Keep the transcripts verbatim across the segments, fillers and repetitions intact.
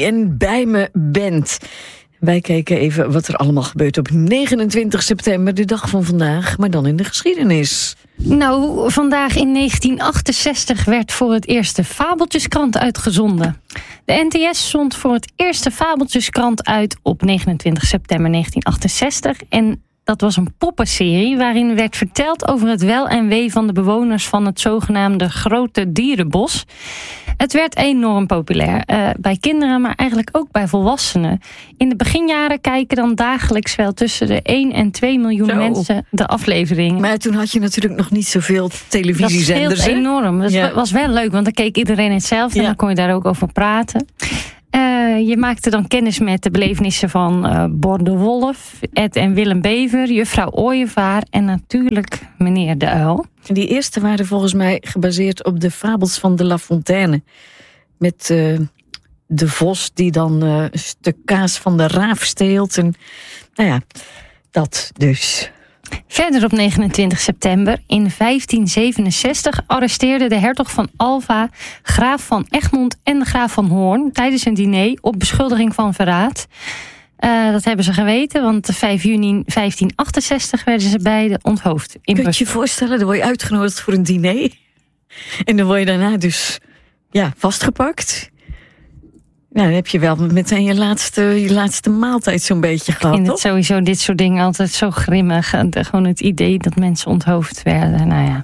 Lee en bij me bent. Wij kijken even wat er allemaal gebeurt op negenentwintig september, de dag van vandaag, maar dan in de geschiedenis. Nou, vandaag in negentien achtenzestig werd voor het eerst de Fabeltjeskrant uitgezonden. De N T S zond voor het eerst de Fabeltjeskrant uit op negenentwintig september negentien achtenzestig. En dat was een poppenserie waarin werd verteld over het wel en wee van de bewoners van het zogenaamde Grote Dierenbos. Het werd enorm populair uh, bij kinderen, maar eigenlijk ook bij volwassenen. In de beginjaren kijken dan dagelijks wel tussen de één en twee miljoen Zo. mensen de afleveringen. Maar toen had je natuurlijk nog niet zoveel televisiezenders. Dat scheelt enorm. Dat ja. was wel leuk, want dan keek iedereen hetzelfde ja. en dan kon je daar ook over praten. Uh, je maakte dan kennis met de belevenissen van uh, Bor de Wolf, Ed en Willem Bever, juffrouw Ooievaar en natuurlijk meneer de Uil. Die eerste waren volgens mij gebaseerd op de fabels van de La Fontaine. Met uh, de vos die dan uh, een stuk kaas van de raaf steelt. En nou ja, dat dus. Verder op negenentwintig september in vijftien zevenenzestig arresteerde de hertog van Alva graaf van Egmond en de graaf van Hoorn tijdens een diner op beschuldiging van verraad. Uh, dat hebben ze geweten, want vijf juni vijftien achtenzestig werden ze beide onthoofd. Kun je je voorstellen, dan word je uitgenodigd voor een diner en dan word je daarna dus ja, vastgepakt. Nou, dan heb je wel meteen je laatste, je laatste maaltijd zo'n beetje gehad, Ik vind toch? het sowieso dit soort dingen altijd zo grimmig. Gewoon het idee dat mensen onthoofd werden. Nou ja.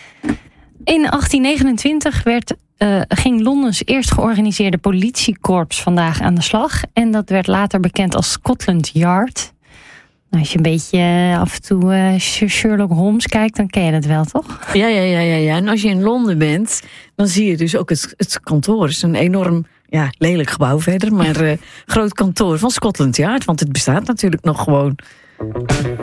In achttien negenentwintig werd, uh, ging Londens eerst georganiseerde politiekorps vandaag aan de slag. En dat werd later bekend als Scotland Yard. Nou, als je een beetje uh, af en toe uh, Sherlock Holmes kijkt, dan ken je dat wel, toch? Ja, ja, ja, ja, ja. En als je in Londen bent, dan zie je dus ook het, het kantoor. Het is een enorm... Ja, lelijk gebouw verder, maar uh, groot kantoor van Scotland Yard. Want het bestaat natuurlijk nog gewoon.